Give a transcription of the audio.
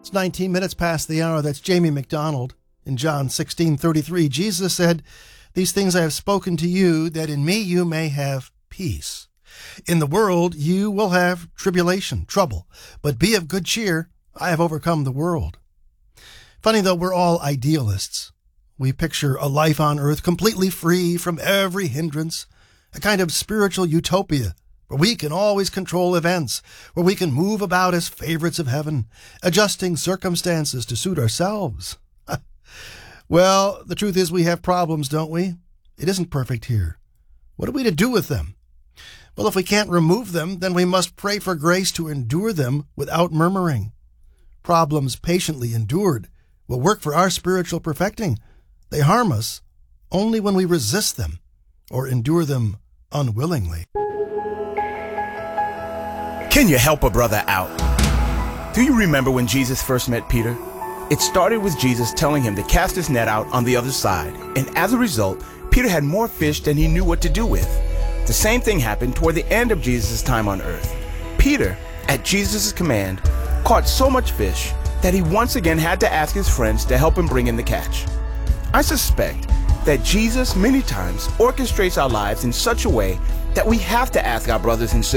It's 19 minutes past the hour. That's Jamie McDonald. In John 16:33, Jesus said, "These things I have spoken to you, that in me you may have peace. In the world you will have tribulation, trouble, but be of good cheer. I have overcome the world." Funny though, we're all idealists. We picture a life on earth completely free from every hindrance, a kind of spiritual utopia where we can always control events, where we can move about as favorites of heaven, adjusting circumstances to suit ourselves. Well, the truth is we have problems, don't we? It isn't perfect here. What are we to do with them? Well, if we can't remove them, then we must pray for grace to endure them without murmuring. Problems patiently endured will work for our spiritual perfecting. They harm us only when we resist them or endure them unwillingly. Can you help a brother out? Do you remember when Jesus first met Peter? It started with Jesus telling him to cast his net out on the other side, and as a result, Peter had more fish than he knew what to do with. The same thing happened toward the end of Jesus' time on earth. Peter, at Jesus' command, caught so much fish that he once again had to ask his friends to help him bring in the catch. I suspect that Jesus many times orchestrates our lives in such a way that we have to ask our brothers and sisters